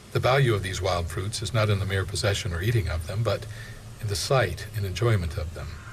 The value of these wild fruits is not in the mere possession or eating of them, but in the sight and enjoyment of them.